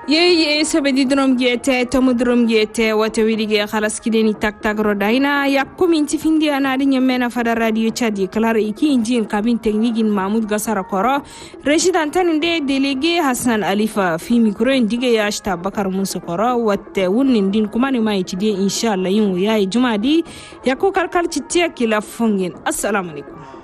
ye sabedi drum gete tomu drum gete wata wilige khalas kideni tak rodaina yakumi tifindi anadi nyemena fada radio chadi klara iki injin kabin teknikin Mahmoud Gasara koro Rashid Taninde délégué Hassan Alifa fi mikro ndige ya ashta Bakar Musa koro watte wunnin din kuma ne mai tide inshallah yin yayi jumadi yakko karkar citiya kila fungin assalamu alaikum.